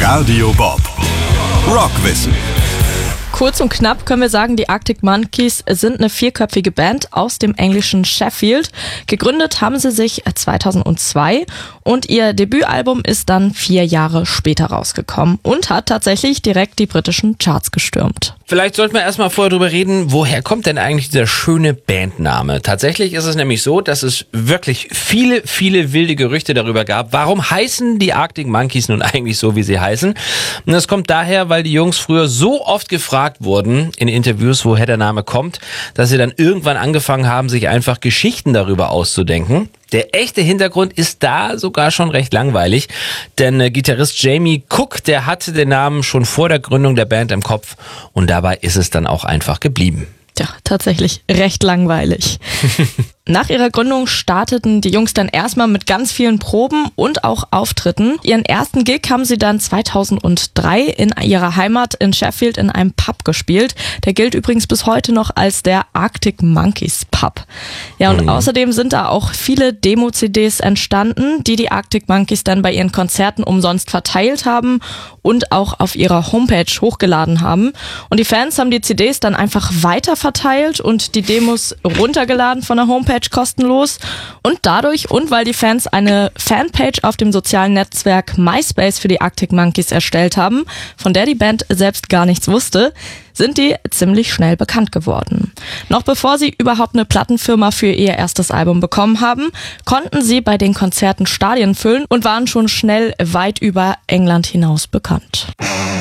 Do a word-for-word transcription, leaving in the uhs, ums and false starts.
Radio Bob Rockwissen. Kurz und knapp können wir sagen, die Arctic Monkeys sind eine vierköpfige Band aus dem englischen Sheffield. Gegründet haben sie sich zweitausendzwei und ihr Debütalbum ist dann vier Jahre später rausgekommen und hat tatsächlich direkt die britischen Charts gestürmt. Vielleicht sollten wir erstmal vorher drüber reden, woher kommt denn eigentlich dieser schöne Bandname? Tatsächlich ist es nämlich so, dass es wirklich viele, viele wilde Gerüchte darüber gab, warum heißen die Arctic Monkeys nun eigentlich so, wie sie heißen? Und das kommt daher, weil die Jungs früher so oft gefragt wurden in Interviews, woher der Name kommt, dass sie dann irgendwann angefangen haben, sich einfach Geschichten darüber auszudenken. Der echte Hintergrund ist da sogar schon recht langweilig, denn äh, Gitarrist Jamie Cook, der hatte den Namen schon vor der Gründung der Band im Kopf und dabei ist es dann auch einfach geblieben. Ja, tatsächlich recht langweilig. Nach ihrer Gründung starteten die Jungs dann erstmal mit ganz vielen Proben und auch Auftritten. Ihren ersten Gig haben sie dann zweitausenddrei in ihrer Heimat in Sheffield in einem Pub gespielt. Der gilt übrigens bis heute noch als der Arctic Monkeys Pub. Ja, und mhm. außerdem sind da auch viele Demo-C Ds entstanden, die die Arctic Monkeys dann bei ihren Konzerten umsonst verteilt haben und auch auf ihrer Homepage hochgeladen haben. Und die Fans haben die C Ds dann einfach weiter verteilt und die Demos runtergeladen von der Homepage kostenlos und dadurch und weil die Fans eine Fanpage auf dem sozialen Netzwerk MySpace für die Arctic Monkeys erstellt haben, von der die Band selbst gar nichts wusste, sind die ziemlich schnell bekannt geworden. Noch bevor sie überhaupt eine Plattenfirma für ihr erstes Album bekommen haben, konnten sie bei den Konzerten Stadien füllen und waren schon schnell weit über England hinaus bekannt.